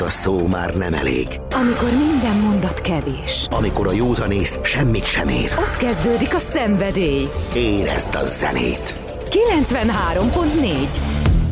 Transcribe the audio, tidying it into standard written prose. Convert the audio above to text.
a szó már nem elég. Amikor minden mondat kevés. Amikor a józanész semmit sem ér. Ott kezdődik a szenvedély. Érezd a zenét! 93.4